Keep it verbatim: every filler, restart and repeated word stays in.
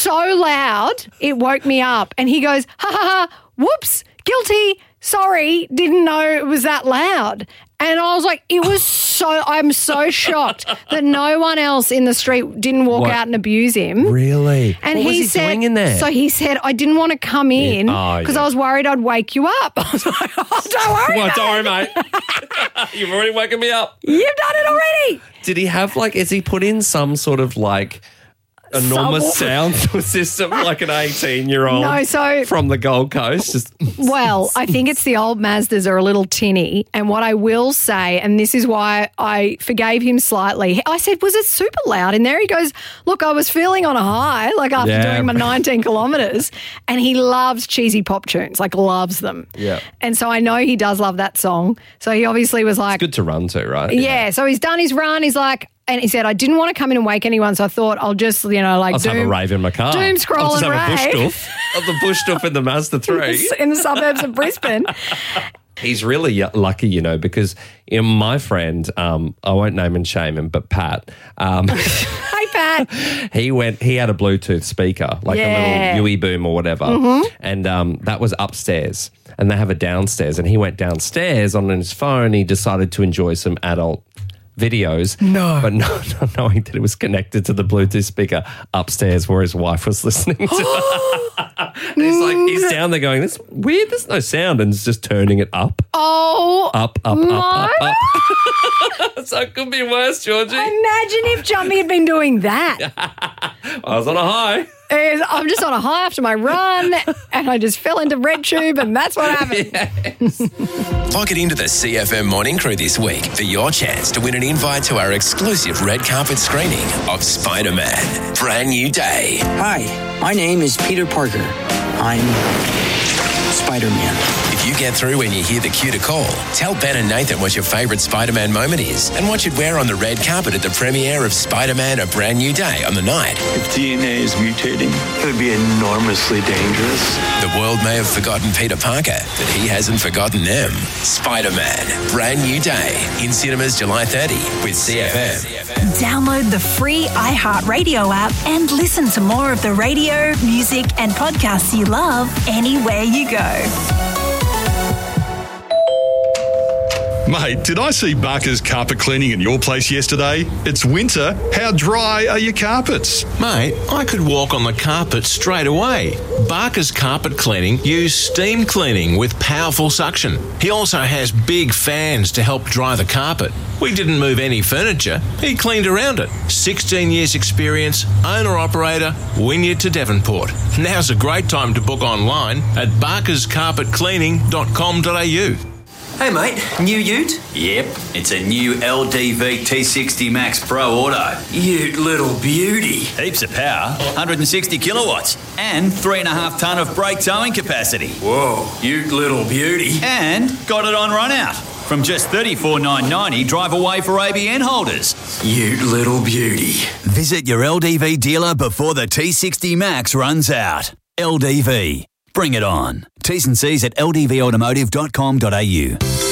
so loud, it woke me up. And he goes, ha, ha, ha, whoops, guilty, sorry, didn't know it was that loud. And I was like, it was so, I'm so shocked that no one else in the street didn't walk What? out and abuse him. Really? And what he, was he said, doing in there? So he said, I didn't want to come in Yeah. because Oh, yeah. I was worried I'd wake you up. I was like, oh, don't worry. Well, mate. don't worry, mate. You've already woken me up. You've done it already. Did he have like, is he put in some sort of like enormous sound system like an eighteen-year-old No, so- from the Gold Coast? Just Well, I think it's the old Mazdas are a little tinny. And what I will say, and this is why I forgave him slightly, I said, was it super loud in there? He goes, look, I was feeling on a high, like after Yeah. doing my nineteen kilometres. And he loves cheesy pop tunes, like loves them. Yeah. And so I know he does love that song. So he obviously was like, good to run to, right? yeah. So he's done his run. He's like, and he said, I didn't want to come in and wake anyone, so I thought I'll just, you know, like I'll just doom, have a rave in my car. doom scroll I'll just and have a bush rave. doof. I'll have the bush doof in the Mazda three. in the suburbs of Brisbane. He's really y- lucky, you know, because you know, my friend, um, I won't name and shame him, but Pat, um, Hey, Pat. he went. He had a Bluetooth speaker, like Yeah. a little U E boom or whatever, and um, that was upstairs. And they have it downstairs, and he went downstairs on his phone. He decided to enjoy some adult videos, no, but no, not knowing that it was connected to the Bluetooth speaker upstairs where his wife was listening to. And he's like, he's down there going, "That's weird. There's no sound," and it's just turning it up, Oh, up, up, my. up, up, up. So it could be worse, Georgie. Imagine if Jumpy had been doing that. I was on a high. Is I'm just on a high after my run and I just fell into red tube and that's what happened. Log it into the C F M Morning Crew this week for your chance to win an invite to our exclusive red carpet screening of Spider-Man. Brand new day. Hi, my name is Peter Parker. I'm Spider-Man. If you get through when you hear the cue to call, tell Ben and Nathan what your favourite Spider-Man moment is and what you'd wear on the red carpet at the premiere of Spider-Man A Brand New Day on the night. If D N A is mutating, it would be enormously dangerous. The world may have forgotten Peter Parker, but he hasn't forgotten them. Spider-Man, Brand New Day, in cinemas July thirtieth with C F M. Download the free iHeartRadio app and listen to more of the radio, music and podcasts you love anywhere you go. Mate, did I see Barker's carpet cleaning at your place yesterday? It's winter. How dry are your carpets? Mate, I could walk on the carpet straight away. Barker's Carpet Cleaning use steam cleaning with powerful suction. He also has big fans to help dry the carpet. We didn't move any furniture. He cleaned around it. sixteen years experience, owner-operator, Wynyard to Devonport. Now's a great time to book online at barkers carpet cleaning dot com dot a u. Hey mate, new ute? Yep, it's a new L D V T sixty Max Pro Auto. Ute little beauty. Heaps of power, one hundred sixty kilowatts, and three and a half tonne of brake towing capacity. Whoa, ute little beauty. And got it on run out. From just thirty-four thousand nine hundred ninety dollars, drive away for A B N holders. Ute little beauty. Visit your L D V dealer before the T sixty Max runs out. L D V. Bring it on. T's and C's at l d v automotive dot com dot a u.